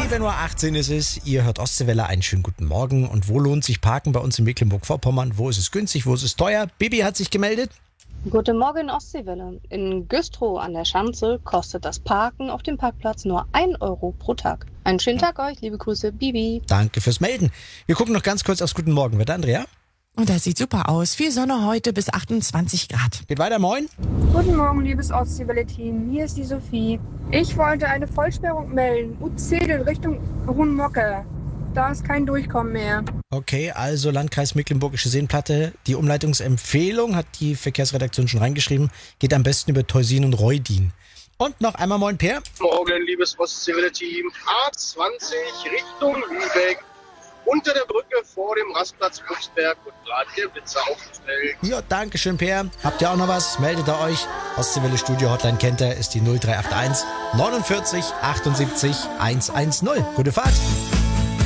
7:18 Uhr ist es. Ihr hört Ostseewelle. Einen schönen guten Morgen. Und wo lohnt sich Parken bei uns in Mecklenburg-Vorpommern? Wo ist es günstig? Wo ist es teuer? Bibi hat sich gemeldet. Guten Morgen, Ostseewelle. In Güstrow an der Schanze kostet das Parken auf dem Parkplatz nur 1 Euro pro Tag. Einen schönen Tag euch, liebe Grüße, Bibi. Danke fürs Melden. Wir gucken noch ganz kurz aufs Guten Morgenwetter. Andrea? Und das sieht super aus. Viel Sonne heute bis 28 Grad. Geht weiter, moin. Guten Morgen, liebes Ostseewelle-Team. Hier ist die Sophie. Ich wollte eine Vollsperrung melden. U10 in Richtung Hohenmocke. Da ist kein Durchkommen mehr. Okay, also Landkreis Mecklenburgische Seenplatte. Die Umleitungsempfehlung hat die Verkehrsredaktion schon reingeschrieben. Geht am besten über Teusin und Reudin. Und noch einmal moin, Per. Morgen, liebes Ostseewelle-Team. A20 Richtung Lübeck. Unter der Brücke vor dem Rastplatz Fuchsberg und gerade der Blitzer aufgestellt. Ja, danke schön, Per. Habt ihr auch noch was? Meldet ihr euch. Ostseewelle Studio Hotline kennt ihr, ist die 0381 49 78 110. Gute Fahrt.